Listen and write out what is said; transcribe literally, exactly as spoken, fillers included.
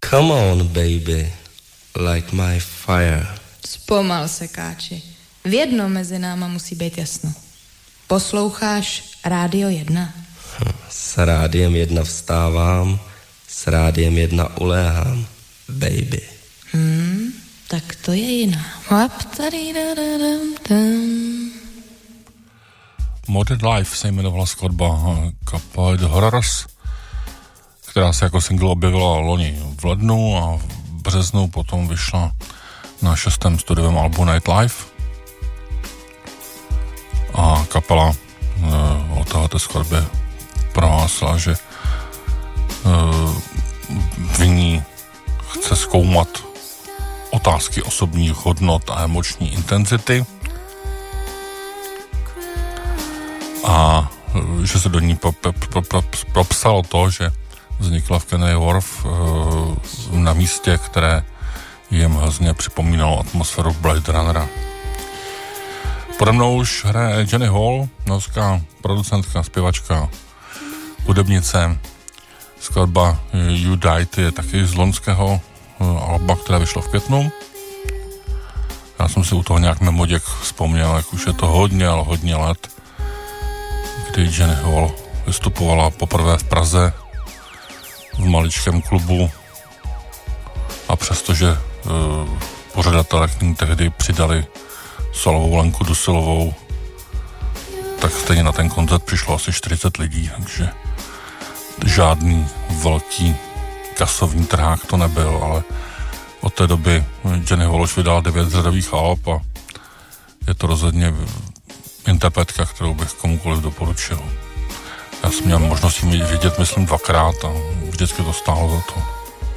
Come on, baby, light my fire. Zpomal se, káči. V jedno mezi náma musí být jasno. Posloucháš Rádio jedna? S Rádiem jedna vstávám, s Rádiem jedna uléhám, baby. Hmm, tak to je jiná. Modern Life se jmenovala skladba kapely The Horrors, která se jako single objevila loni v lednu a v březnu potom vyšla na šestém studiovém albu Nightlife. A kapela e, o této skladbě prohlásila, že e, v ní chce zkoumat otázky osobních hodnot a emoční intenzity a e, že se do ní propsalo to, že vznikla v Canary Wharf e, na místě, které jim hrozně připomínalo atmosféru Blade Runnera. Pode mnou už hraje Jenny Hall, norská producentka, zpěvačka, hudebnice. Skladba You Died je taky z loňského alba, které vyšlo v květnu. Já jsem si u toho nějak memoděk vzpomněl, jak už je to hodně, ale hodně let, kdy Jenny Hall vystupovala poprvé v Praze v maličkém klubu a přestože uh, pořadatelé k ní tehdy přidali solovou Lenku Dusilovou, tak stejně na ten koncert přišlo asi čtyřicet lidí, takže žádný velký kasovní trhák to nebyl, ale od té doby Jenny Hall už vydala devět řadových alb a je to rozhodně interpretka, kterou bych komukoliv doporučil. Já jsem měl možnost ji vidět, myslím, dvakrát a vždycky to stálo za to.